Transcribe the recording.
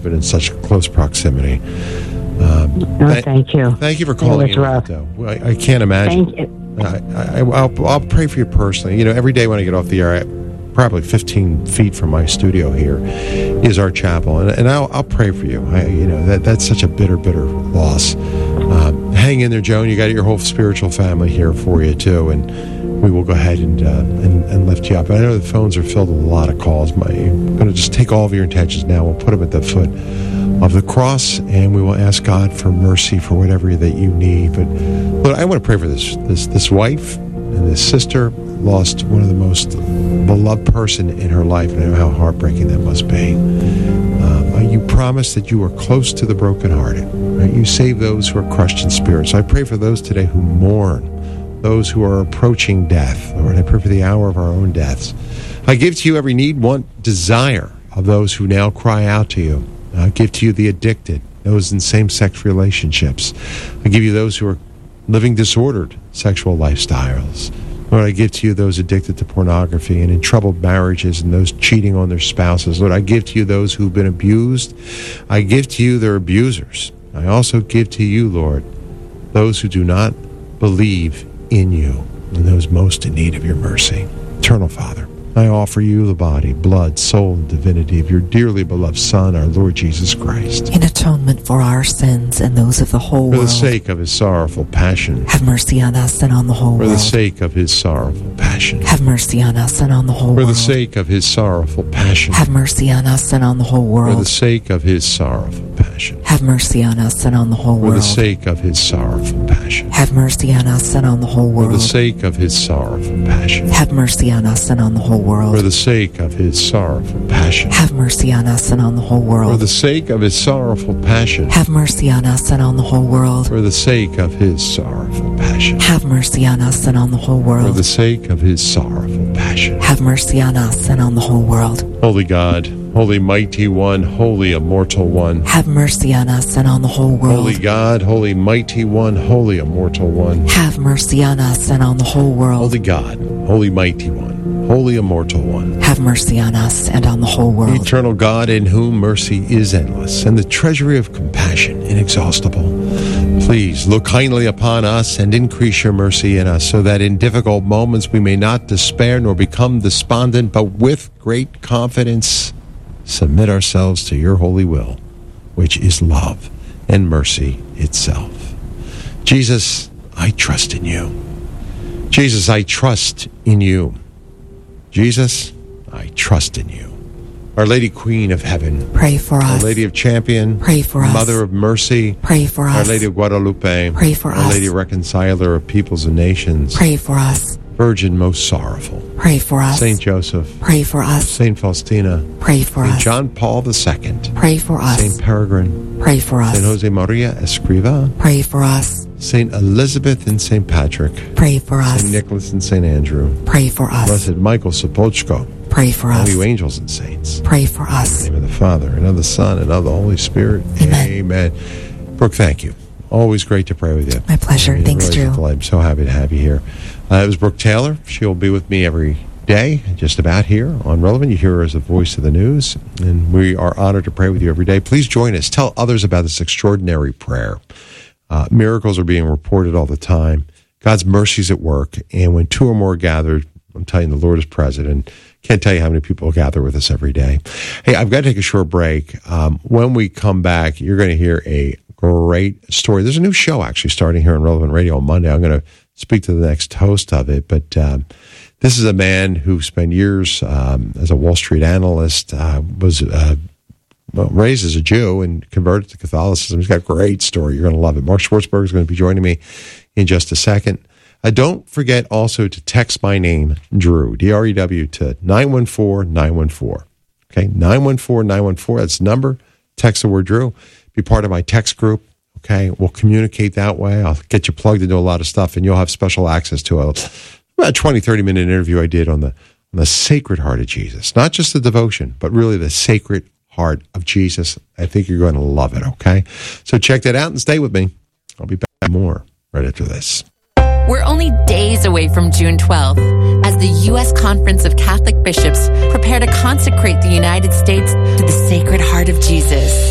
husband in such close proximity. Thank you. Thank you for calling in, though. I can't imagine. Thank you. I'll pray for you personally. You know, every day when I get off the air, probably 15 feet from my studio here is our chapel, and I'll pray for you. That's such a bitter loss. Hang in there, Joan. You got your whole spiritual family here for you too, and we will go ahead and lift you up. I know the phones are filled with a lot of calls. I'm going to just take all of your intentions now. We'll put them at the foot of the cross, and we will ask God for mercy for whatever that you need. But Lord, I want to pray for this wife and this sister lost one of the most beloved person in her life, and I know how heartbreaking that must be. You promise that you are close to the brokenhearted. Right? You save those who are crushed in spirit. So I pray for those today who mourn, those who are approaching death. Lord, I pray for the hour of our own deaths. I give to you every need, want, desire of those who now cry out to you. I give to you the addicted, those in same-sex relationships. I give you those who are living disordered sexual lifestyles. Lord, I give to you those addicted to pornography and in troubled marriages and those cheating on their spouses. Lord, I give to you those who've been abused. I give to you their abusers. I also give to you, Lord, those who do not believe in you and those most in need of your mercy. Eternal Father, I offer you the body, blood, soul, and divinity of your dearly beloved Son, our Lord Jesus Christ. In atonement for our sins and those of the whole world. For the sake of his sorrowful passion. Have mercy on us and on the whole world. For the sake of his sorrowful passion. Have mercy on us and on the whole world. For the sake of his sorrowful passion. Have mercy on us and on the whole world. For the sake of his sorrowful passion. Have mercy on us and on the whole world. For the sake of his sorrowful passion. Have mercy on us and on the whole world. For the sake of his sorrowful passion. Have mercy on us and on the whole world. For the sake of his sorrowful passion. Have mercy on us and on the whole world. For the sake of his sorrowful passion. Have mercy on us and on the whole world. For the sake of his sorrowful passion. Have mercy on us and on the whole world. For the sake of his sorrowful passion. Have mercy on us and on the whole world. Holy God, Holy Mighty One, Holy Immortal One. Have mercy on us and on the whole world. Holy God, Holy Mighty One, Holy Immortal One. Have mercy on us and on the whole world. Holy God, Holy Mighty One, Holy Immortal One. Have mercy on us and on the whole world. Eternal God, in whom mercy is endless, and the treasury of compassion inexhaustible. Please look kindly upon us and increase your mercy in us, so that in difficult moments we may not despair nor become despondent, but with great confidence submit ourselves to your holy will, which is love and mercy itself. Jesus, I trust in you. Jesus, I trust in you. Jesus, I trust in you. Our Lady Queen of Heaven, pray for us. Our Lady of Champion, pray for us. Mother of Mercy, pray for us. Our Lady of Guadalupe, pray for us. Our Lady Reconciler of Peoples and Nations, pray for us. Virgin most sorrowful, pray for us. Saint Joseph, pray for us. Saint Faustina, pray for Saint us. John Paul II, pray for us. Saint Peregrine, pray for us. Saint Jose Maria Escriva, pray for us. Saint Elizabeth and Saint Patrick, pray for us. Saint Nicholas and Saint Andrew, pray for us. Blessed Michael Sapochko, pray for us. all you angels and saints, pray for us. In the name of the Father, and of the Son, and of the Holy Spirit. Amen. Brooke, thank you. Always great to pray with you. My pleasure. Thanks, Drew. I'm so happy to have you here. It was Brooke Taylor. She'll be with me every day, just about here on Relevant. You hear her as the voice of the news, and we are honored to pray with you every day. Please join us. Tell others about this extraordinary prayer. Miracles are being reported all the time. God's mercy's at work, and when two or more are gathered, I'm telling you, the Lord is present, and can't tell you how many people gather with us every day. Hey, I've got to take a short break. When we come back, you're going to hear a great story. There's a new show actually starting here on Relevant Radio on Monday. I'm going to speak to the next host of it, but this is a man who spent years as a Wall Street analyst, was raised as a Jew and converted to Catholicism. He's got a great story. You're going to love it. Mark Schwartzberg is going to be joining me in just a second. Don't forget also to text my name, Drew, D-R-E-W, to 914-914. Okay, 914-914, that's the number. Text the word Drew. Be part of my text group. Okay, we'll communicate that way. I'll get you plugged into a lot of stuff, and you'll have special access to about 20-30-minute interview I did on the Sacred Heart of Jesus. Not just the devotion, but really the Sacred Heart of Jesus. I think you're going to love it, okay? So check that out and stay with me. I'll be back with more right after this. We're only days away from June 12th as the U.S. Conference of Catholic Bishops prepare to consecrate the United States to the Sacred Heart of Jesus.